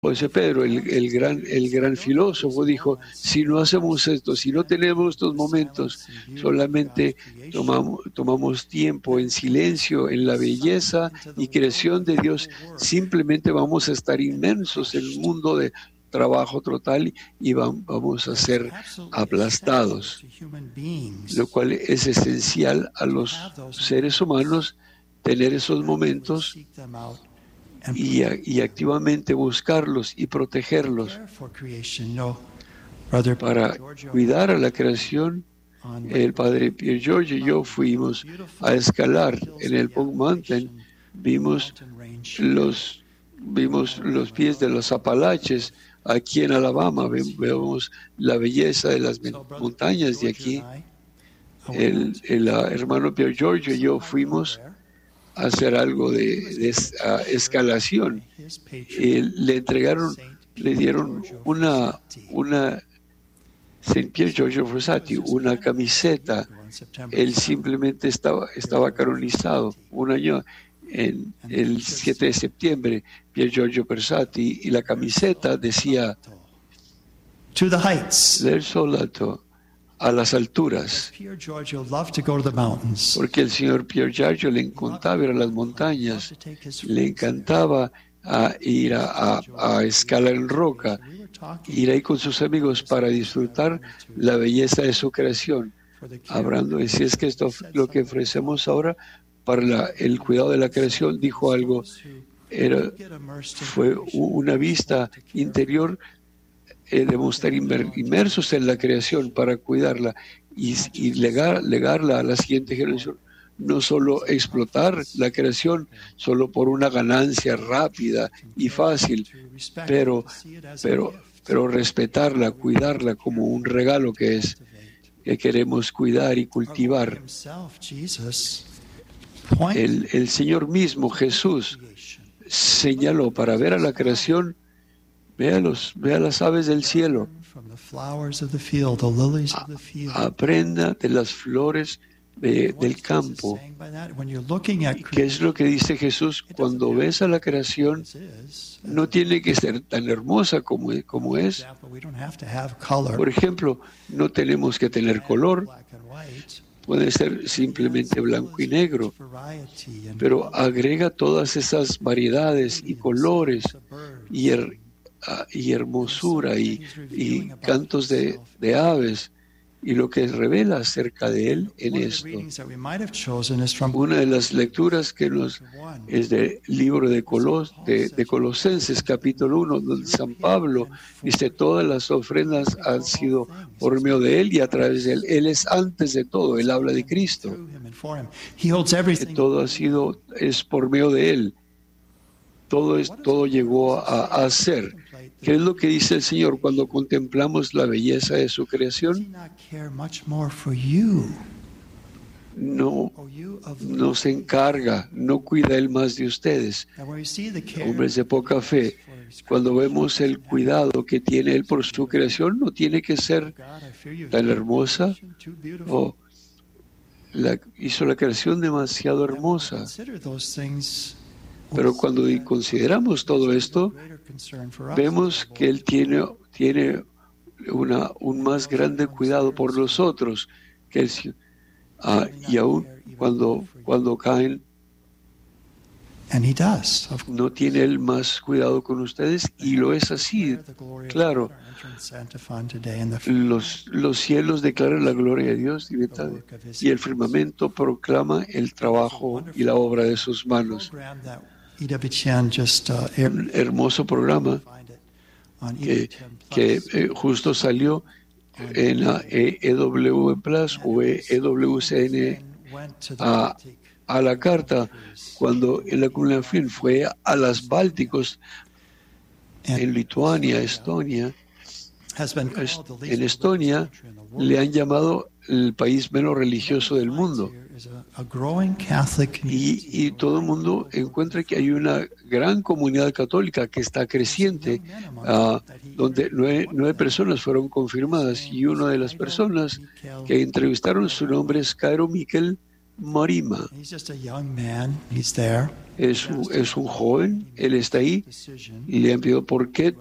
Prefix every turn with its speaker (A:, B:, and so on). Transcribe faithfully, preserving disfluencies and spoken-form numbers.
A: José Pedro, el, el, gran, el gran filósofo, dijo, si no hacemos esto, si no tenemos estos momentos, solamente tomamos, tomamos tiempo en silencio, en la belleza y creación de Dios, simplemente vamos a estar inmensos en un mundo de trabajo total y vamos a ser aplastados, lo cual es esencial a los seres humanos tener esos momentos y, y activamente buscarlos y protegerlos para cuidar a la creación. El padre Pierre George y yo fuimos a escalar en el Punk Mountain, vimos los, vimos los pies de los Apalaches aquí en Alabama, vemos la belleza de las montañas de aquí. El, el, el hermano Pierre George y yo fuimos a hacer algo de, de a escalación. Y le entregaron, le dieron una, una Saint Pierre Giorgio Frassati, una camiseta. Él simplemente estaba, estaba canonizado un año, en el siete de septiembre, Pier Giorgio Frassati, y la camiseta decía del sol alto, a las alturas, porque el señor Pier Giorgio le encantaba ir a las montañas, le encantaba a ir a, a, a escalar en roca, ir ahí con sus amigos para disfrutar la belleza de su creación. Hablando de si es que esto lo que ofrecemos ahora para la, el cuidado de la creación, dijo algo, era, fue una vista interior. Eh, debemos estar inmersos en la creación para cuidarla y, y legar, legarla a la siguiente generación. No solo explotar la creación solo por una ganancia rápida y fácil, pero, pero, pero respetarla, cuidarla como un regalo que es, que queremos cuidar y cultivar. El, el Señor mismo, Jesús, señaló para ver a la creación. Ve a, los, ve a las aves del cielo. A, aprenda de las flores de, del campo. ¿Qué es lo que dice Jesús? Cuando ves a la creación, no tiene que ser tan hermosa como, como es. Por ejemplo, no tenemos que tener color. Puede ser simplemente blanco y negro, pero agrega todas esas variedades y colores y her, y hermosura y, y cantos de, de aves y lo que revela acerca de él en esto. Una de las lecturas que nos es del libro de, Colos, de, de Colosenses capítulo uno, donde San Pablo dice todas las ofrendas han sido por medio de él y a través de él. Él es antes de todo, él habla de Cristo. Que todo ha sido, es por medio de él. Todo, es, todo llegó a, a ser. ¿Qué es lo que dice el Señor cuando contemplamos la belleza de su creación? No, no se encarga, no cuida Él más de ustedes. Hombres de poca fe, cuando vemos el cuidado que tiene Él por su creación, no tiene que ser tan hermosa o la, hizo la creación demasiado hermosa. Pero cuando consideramos todo esto, vemos que Él tiene, tiene una, un más grande cuidado por nosotros. Que él, uh, y aún cuando, cuando caen, no tiene Él más cuidado con ustedes, y lo es así. Claro, los, los cielos declaran la gloria de Dios y el firmamento proclama el trabajo y la obra de sus manos. Un hermoso programa que, que eh, justo salió en la E W Plus o E W C N a, a la carta cuando en la comunidad Flynn fue a las Bálticos, en Lituania, Estonia. En Estonia le han llamado el país menos religioso del mundo. Y, y todo el mundo encuentra que hay una gran comunidad católica que está creciente, uh, donde nueve, nueve personas fueron confirmadas, y una de las personas que entrevistaron, su nombre es Cairo Miquel Marima.
B: He's just a young man. He's there.
A: Es un, es un joven, él está ahí y le han pedido por qué